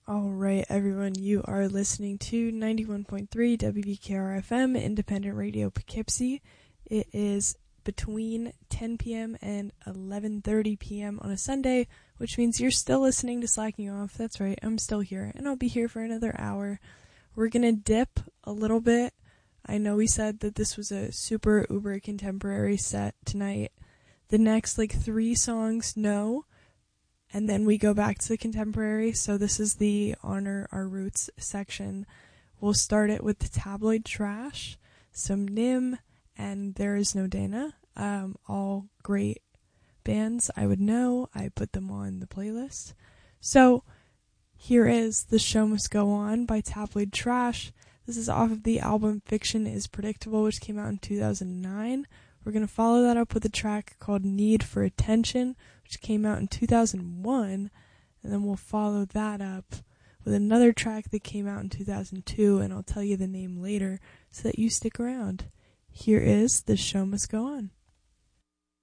All right, everyone, you are listening to 91.3 WBKR-FM, Independent Radio Poughkeepsie. It is between 10 p.m. and 11:30 p.m. on a Sunday, which means you're still listening to Slacking Off. That's right, I'm still here, and I'll be here for another hour. We're going to dip a little bit. I know we said that this was a super uber contemporary set tonight. The next, 3 songs, no. And then we go back to the contemporary, so this is the Honor Our Roots section. We'll start it with the Tabloid Trash, some Nim, and There Is No Dana. All great bands I would know. I put them on the playlist. So here is The Show Must Go On by Tabloid Trash. This is off of the album Fiction is Predictable, which came out in 2009. We're going to follow that up with a track called Need for Attention, which came out in 2001, and then we'll follow that up with another track that came out in 2002, and I'll tell you the name later so that you stick around. Here is The Show Must Go On.